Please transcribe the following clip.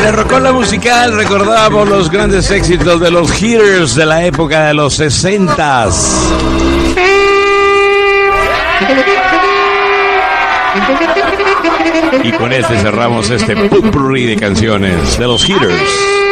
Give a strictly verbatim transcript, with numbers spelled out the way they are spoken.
la Rocola Musical recordamos los grandes éxitos de los Hitters de la época de los sesentas. Y con este cerramos este potpourri de canciones de los Hitters.